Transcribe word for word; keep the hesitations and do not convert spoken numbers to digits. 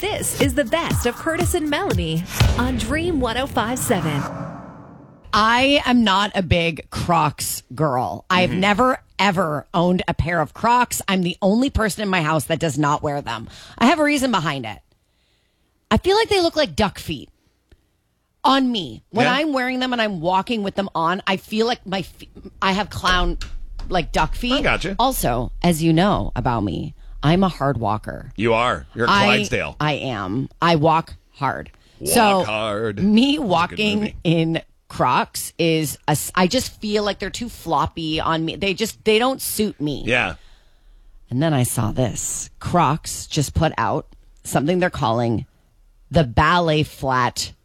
This is the best of Curtis and Melanie on Dream one oh five point seven. I am not a big Crocs girl. I've Mm-hmm. never, ever owned a pair of Crocs. I'm the only person in my house that does not wear them. I have a reason behind it. I feel like they look like duck feet on me. When Yeah. I'm wearing them and I'm walking with them on, I feel like my fe- I have clown, like duck feet. I gotcha. Also, as you know about me, I'm a hard walker. You are. You're a I- Clydesdale. I, am. I walk hard. Walk so hard. Me That's a good walking movie. in Crocs is a, I just feel like they're too floppy on me. They just they don't suit me. Yeah. And then I saw this. Crocs just put out something they're calling the ballet flat